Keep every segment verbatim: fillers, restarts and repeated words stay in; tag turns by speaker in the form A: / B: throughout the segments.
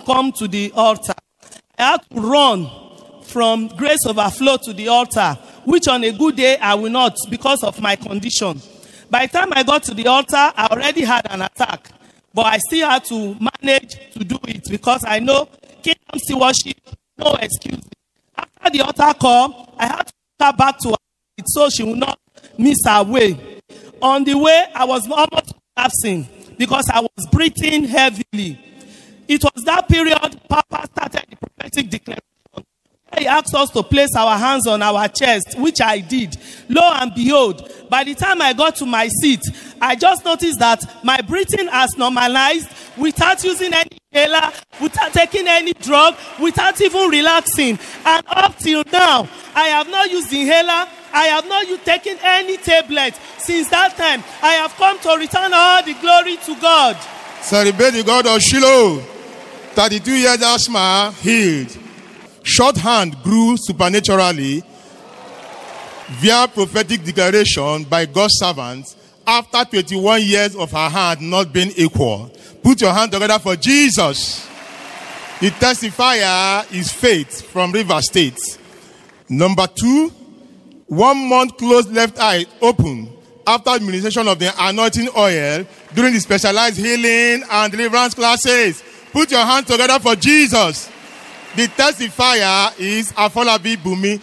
A: come to the altar. I had to run from Grace Overflow to the altar, which on a good day I will not because of my condition. By the time I got to the altar, I already had an attack. But I still had to manage to do it because I know Kingdom City Worship, no excuse. After the altar call, I had to take her back to her seat so she will not miss her way. On the way, I was almost collapsing because I was breathing heavily. It was that period Papa started the prophetic declaration. He asked us to place our hands on our chest, which I did. Lo and behold, by the time I got to my seat, I just noticed that my breathing has normalized without using any inhaler, without taking any drug, without even relaxing. And up till now, I have not used inhaler. I have not used, taken any tablet. Since that time, I have come to return all the glory to God.
B: Celebrate the God of Shiloh. thirty-two years asthma healed. Shorthand grew supernaturally via prophetic declaration by God's servants after twenty-one years of her hand not being equal. Put your hand together for Jesus. The testifier is Faith from River State. Number two, one month closed left eye open after administration of the anointing oil during the specialized healing and deliverance classes. Put your hand together for Jesus. The testifier is Afolabi Bumi.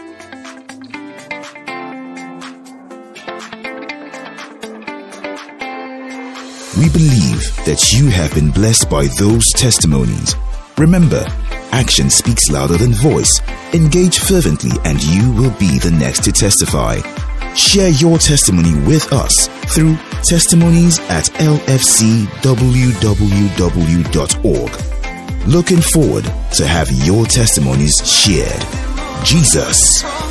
C: We believe that you have been blessed by those testimonies. Remember, action speaks louder than voice. Engage fervently and you will be the next to testify. Share your testimony with us through testimonies at l f c w w w dot org. Looking forward to have your testimonies shared. Jesus